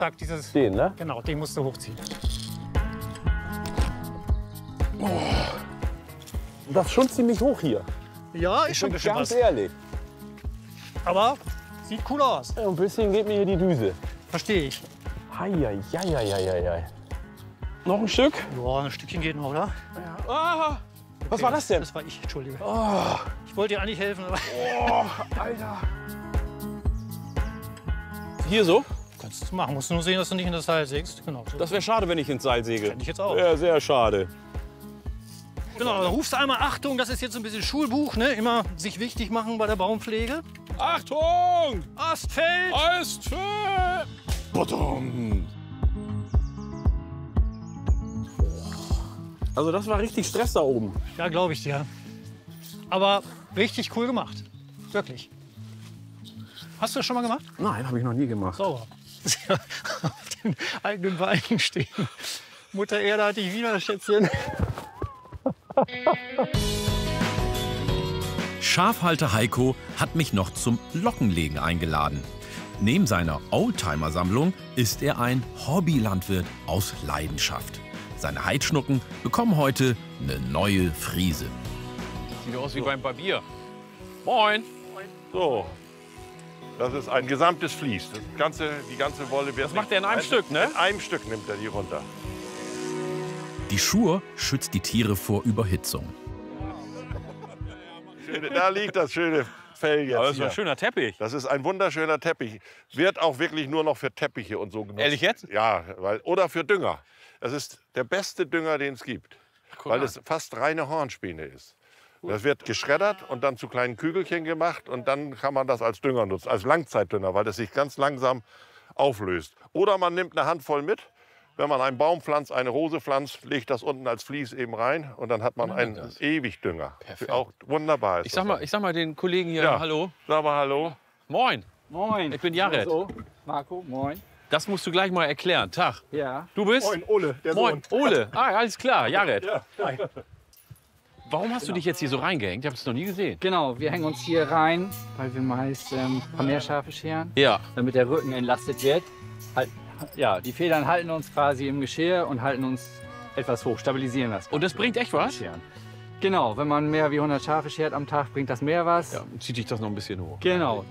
Zack, dieses. Den, ne? Genau, den musst du hochziehen. Das ist schon ziemlich hoch hier. Ja, ist schon ein bisschen Ganz was. ehrlich. Aber sieht cool aus. Ein bisschen geht mir hier die Düse. Verstehe ich. Heieieiei. Noch ein Stück? Ja, ein Stückchen geht noch, oder? Ah, was war das denn? Das war ich, Entschuldige. Oh, Ich wollte dir eigentlich helfen, aber Alter. Hier so? kannst du machen. Musst du nur sehen, dass du nicht in das Seil sägst. Genau. So. Das wäre schade, wenn ich ins Seil säge. Fänd ich jetzt auch. Ja, sehr schade. Genau, dann rufst du einmal Achtung, das ist jetzt so ein bisschen Schulbuch, ne? Immer sich wichtig machen bei der Baumpflege. Achtung! Ast fällt! Ast fällt! Bottom! Also das war richtig Stress da oben. Ja, glaube ich dir. Aber richtig cool gemacht. Wirklich. Hast du das schon mal gemacht? Nein, habe ich noch nie gemacht. Sauber. Auf den eigenen Beinen stehen. Mutter Erde hat dich wieder, Schätzchen. Schafhalter Heiko hat mich noch zum Lockenlegen eingeladen. Neben seiner Oldtimer-Sammlung ist er ein Hobbylandwirt aus Leidenschaft. Seine Heidschnucken bekommen heute eine neue Friese. Sieht aus wie beim Barbier. Moin. So, das ist ein gesamtes Vlies. Die ganze Wolle wird. Das macht er in einem Stück, ne? In einem Stück nimmt er die runter. Die Schur schützt die Tiere vor Überhitzung. Da liegt das schöne Fell jetzt. Aber das ist hier. ein schöner Teppich. Das ist ein wunderschöner Teppich. Wird auch wirklich nur noch für Teppiche und so genutzt. Ehrlich jetzt? Ja, oder für Dünger. Das ist der beste Dünger, den es gibt. Guck Weil mal. es fast reine Hornspäne ist. Das wird geschreddert und dann zu kleinen Kügelchen gemacht und dann kann man das als Dünger nutzen, als Langzeitdünger, weil das sich ganz langsam auflöst. Oder man nimmt eine Handvoll mit, wenn man einen Baum pflanzt, eine Rose pflanzt, legt das unten als Vlies eben rein und dann hat man einen Ewigdünger. Perfekt. Auch wunderbar ist Ich sag mal den Kollegen hier Ja. Hallo. Sag mal Hallo. Moin. Moin. Ich bin Jared. So, Marco, moin. Das musst du gleich mal erklären. Tag. Ja. Du bist? Ole, der Moin. Ole. Ah, alles klar. Jared. Ja. Warum hast du dich jetzt hier so reingehängt? Ich habe es noch nie gesehen. Genau, wir hängen uns hier rein, weil wir meist ein paar mehr Schafe scheren, Ja. damit der Rücken entlastet wird. Ja, die Federn halten uns quasi im Geschirr und halten uns etwas hoch, stabilisieren das. Und das bringt echt was? Scheren. Genau, wenn man mehr wie 100 Schafe schert am Tag, bringt das mehr was. Ja, zieht dich das noch ein bisschen hoch. Genau.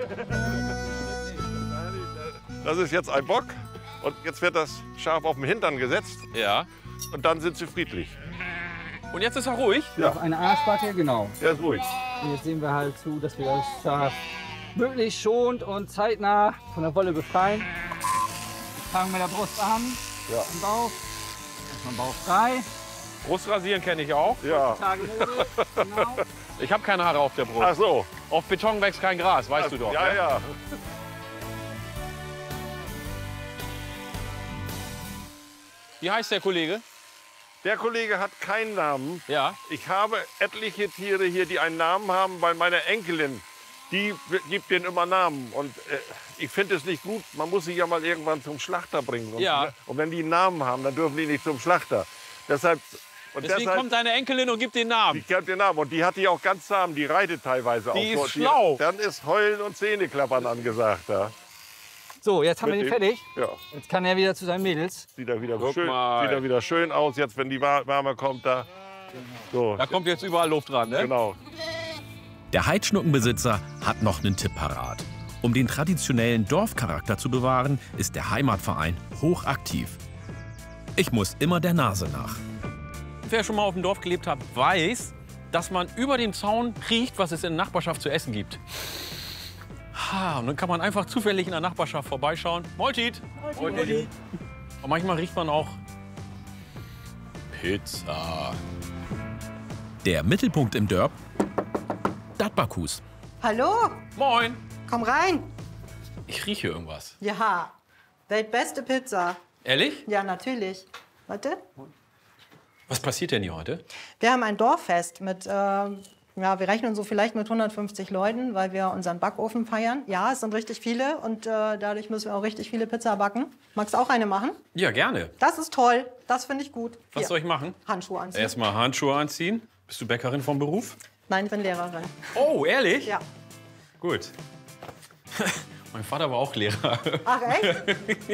Das ist jetzt ein Bock und jetzt wird das Schaf auf den Hintern gesetzt Ja. und dann sind sie friedlich. Und jetzt ist er ruhig? Auf eine Arschbacke, genau. Der ist ruhig. Und jetzt sehen wir halt zu, dass wir das Schaf möglichst schonend und zeitnah von der Wolle befreien. Fangen mit der Brust an, Ja. am Bauch, erstmal Bauch frei. Brustrasieren kenne ich auch. Ja. Tagemodus, genau. Ich habe keine Haare auf der Brust. Ach so. Auf Beton wächst kein Gras, weißt du doch. Ja, ne? ja. Wie heißt der Kollege? Der Kollege hat keinen Namen. Ja. Ich habe etliche Tiere hier, die einen Namen haben, weil meine Enkelin, die gibt denen immer Namen. Und ich finde es nicht gut, man muss sie ja mal irgendwann zum Schlachter bringen. Und, Ja. und wenn die einen Namen haben, dann dürfen die nicht zum Schlachter. Deshalb Deswegen kommt deine Enkelin und gibt den Namen. ich kennt den Namen. Und die hat die auch ganz zahm, die reitet teilweise Die auch. ist schlau. Dann ist Heulen und Zähneklappern angesagt. Ja. So, jetzt haben wir den Mit dem- fertig. Ja. Jetzt kann er wieder zu seinen Mädels. Sieht er wieder, Guck schön, mal. sieht er wieder schön aus, jetzt wenn die Wärme kommt da. So, Da kommt jetzt überall Luft dran, ne? genau. Der Heidschnuckenbesitzer hat noch einen Tipp parat. Um den traditionellen Dorfcharakter zu bewahren, ist der Heimatverein hochaktiv. Ich muss immer der Nase nach. Wer schon mal auf dem Dorf gelebt hat, weiß, dass man über den Zaun riecht, was es in der Nachbarschaft zu essen gibt. Und dann kann man einfach zufällig in der Nachbarschaft vorbeischauen. Moltit! Moltit. Und manchmal riecht man auch Pizza. Der Mittelpunkt im Dörp, Datbakus. Hallo, Moin! komm rein. Ich rieche irgendwas. Ja, weltbeste Pizza. Ehrlich? Ja, natürlich. Warte. Was passiert denn hier heute? Wir haben ein Dorffest mit, ja, wir rechnen so vielleicht mit 150 Leuten, weil wir unseren Backofen feiern. Ja, es sind richtig viele und dadurch müssen wir auch richtig viele Pizza backen. Magst du auch eine machen? Ja, gerne. Das ist toll, das finde ich gut. Was Hier, soll ich machen? Handschuhe anziehen. Erstmal Handschuhe anziehen. Bist du Bäckerin vom Beruf? Nein, ich bin Lehrerin. Oh, ehrlich? Ja. Gut. Mein Vater war auch Lehrer. Ach echt?